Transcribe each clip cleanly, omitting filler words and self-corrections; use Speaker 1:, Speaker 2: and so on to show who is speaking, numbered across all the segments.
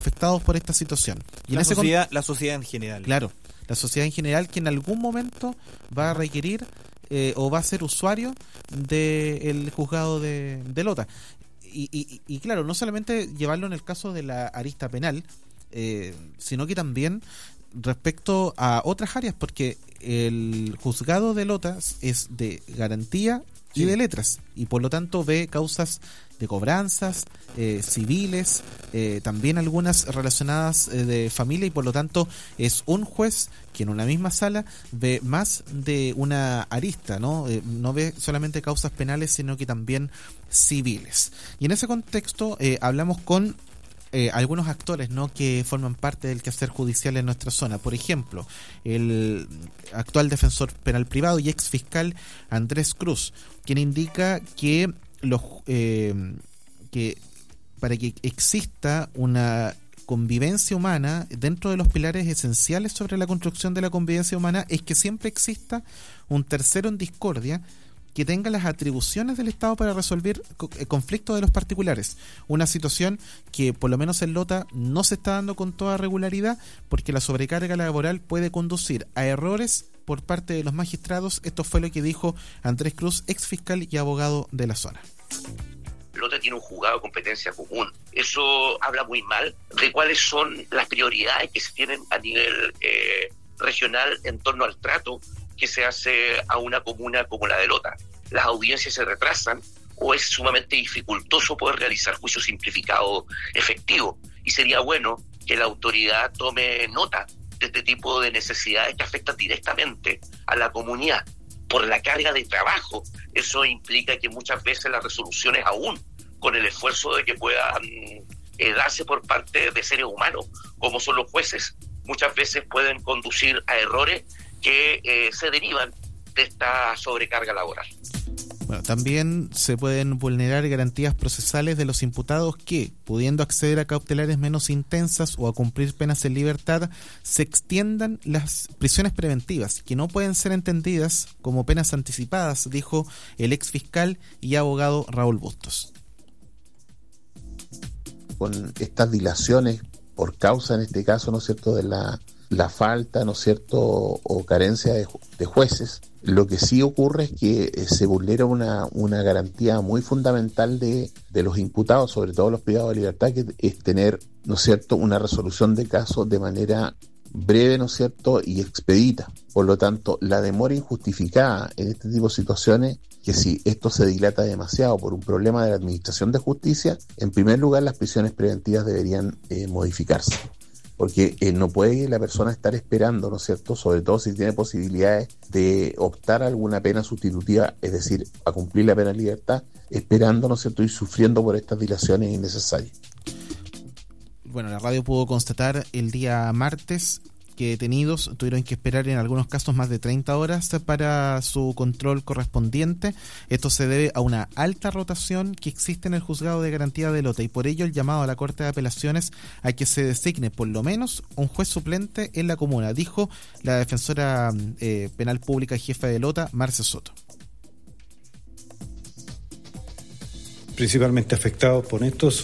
Speaker 1: afectados por esta situación. Y
Speaker 2: la sociedad en general.
Speaker 1: Claro, la sociedad en general, que en algún momento va a requerir o va a ser usuario del juzgado de Lota. Y claro, no solamente llevarlo en el caso de la arista penal, sino que también respecto a otras áreas, porque el juzgado de Lota es de garantía y de letras, y por lo tanto ve causas de cobranzas, civiles, también algunas relacionadas de familia, y por lo tanto es un juez que en una misma sala ve más de una arista, ¿no? No ve solamente causas penales, sino que también civiles. Y en ese contexto hablamos con algunos actores, ¿no?, que forman parte del quehacer judicial en nuestra zona. Por ejemplo, el actual defensor penal privado y ex fiscal Andrés Cruz, quien indica que que para que exista una convivencia humana, dentro de los pilares esenciales sobre la construcción de la convivencia humana, es que siempre exista un tercero en discordia que tenga las atribuciones del Estado para resolver conflictos de los particulares. Una situación que por lo menos en Lota no se está dando con toda regularidad, porque la sobrecarga laboral puede conducir a errores por parte de los magistrados. Esto fue lo que dijo Andrés Cruz, ex fiscal y abogado de la zona.
Speaker 3: Lota tiene un juzgado de competencia común. Eso habla muy mal de cuáles son las prioridades que se tienen a nivel regional en torno al trato que se hace a una comuna como la de Lota. Las audiencias se retrasan o es sumamente dificultoso poder realizar juicios simplificados efectivos. Y sería bueno que la autoridad tome nota de este tipo de necesidades que afectan directamente a la comunidad. Por la carga de trabajo, eso implica que muchas veces las resoluciones, aún con el esfuerzo de que puedan darse por parte de seres humanos, como son los jueces, muchas veces pueden conducir a errores que se derivan de esta sobrecarga laboral.
Speaker 1: Bueno, también se pueden vulnerar garantías procesales de los imputados que, pudiendo acceder a cautelares menos intensas o a cumplir penas en libertad, se extiendan las prisiones preventivas, que no pueden ser entendidas como penas anticipadas, dijo el ex fiscal y abogado Raúl Bustos.
Speaker 4: Con estas dilaciones, por causa en este caso, ¿no es cierto?, de la falta, ¿no es cierto?, o carencia de jueces, lo que sí ocurre es que se vulnera una garantía muy fundamental de los imputados, sobre todo los privados de libertad, que es tener, ¿no es cierto?, una resolución de caso de manera breve, ¿no es cierto?, y expedita. Por lo tanto, la demora injustificada en este tipo de situaciones, que si esto se dilata demasiado por un problema de la administración de justicia, en primer lugar las prisiones preventivas deberían modificarse. Porque no puede la persona estar esperando, ¿no es cierto?, sobre todo si tiene posibilidades de optar a alguna pena sustitutiva, es decir, a cumplir la pena en libertad, esperando, ¿no es cierto?, y sufriendo por estas dilaciones innecesarias.
Speaker 1: Bueno, la radio pudo constatar el día martes que detenidos tuvieron que esperar en algunos casos más de 30 horas para su control correspondiente. Esto se debe a una alta rotación que existe en el juzgado de garantía de Lota, y por ello el llamado a la Corte de Apelaciones a que se designe por lo menos un juez suplente en la comuna, dijo la defensora penal pública y jefa de Lota, Marce Soto.
Speaker 5: Principalmente afectados por estos.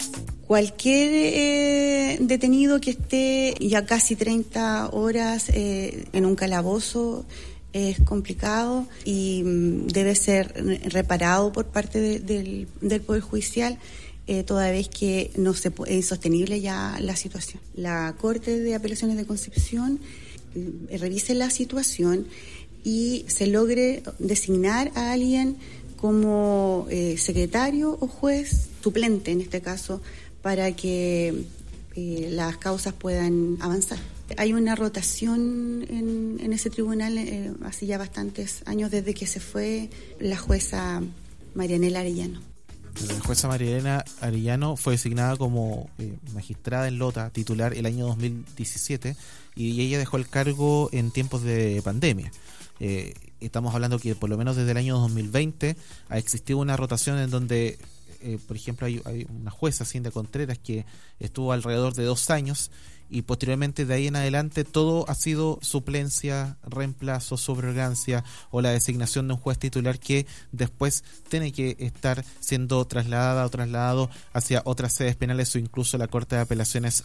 Speaker 6: Cualquier detenido que esté ya casi 30 horas en un calabozo es complicado y debe ser reparado por parte del Poder Judicial, toda vez que no se es insostenible ya la situación. La Corte de Apelaciones de Concepción revise la situación y se logre designar a alguien como secretario o juez suplente, en este caso, para que las causas puedan avanzar. Hay una rotación en ese tribunal hace ya bastantes años, desde que se fue la jueza Marianela Arellano.
Speaker 1: La jueza Marianela Arellano fue designada como magistrada en Lota, titular, el año 2017, y ella dejó el cargo en tiempos de pandemia. Estamos hablando que por lo menos desde el año 2020 ha existido una rotación en donde por ejemplo, hay una jueza, Cinda Contreras, que estuvo alrededor de 2 años, y posteriormente de ahí en adelante todo ha sido suplencia, reemplazo, subrogancia o la designación de un juez titular que después tiene que estar siendo trasladada o trasladado hacia otras sedes penales o incluso la Corte de Apelaciones